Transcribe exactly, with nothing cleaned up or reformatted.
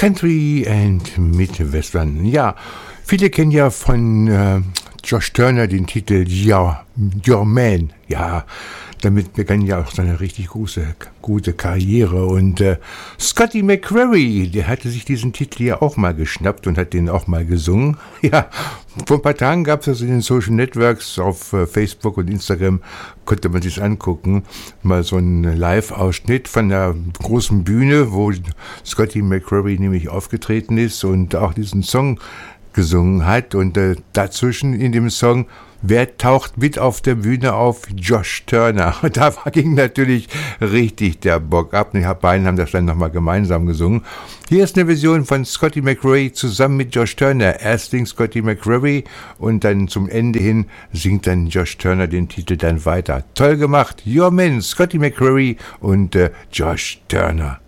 Country and Midwestern. Ja, viele kennen ja von äh, Josh Turner den Titel Your, Your Man. Ja, damit begann ja auch seine richtig große, gute Karriere. Und äh, Scotty McCreery, der hatte sich diesen Titel ja auch mal geschnappt und hat den auch mal gesungen. Ja, vor ein paar Tagen gab es das in den Social Networks, auf äh, Facebook und Instagram, konnte man sich angucken. Mal so ein Live-Ausschnitt von der großen Bühne, wo Scotty McCreery nämlich aufgetreten ist und auch diesen Song gesungen hat. Und äh, dazwischen in dem Song, wer taucht mit auf der Bühne auf? Josh Turner. Und da ging natürlich richtig der Bock ab. Die beiden haben das dann nochmal gemeinsam gesungen. Hier ist eine Version von Scotty McCreery zusammen mit Josh Turner. Erst singt Scotty McCreery und dann zum Ende hin singt dann Josh Turner den Titel dann weiter. Toll gemacht. Your Man, Scotty McCreery und äh, Josh Turner.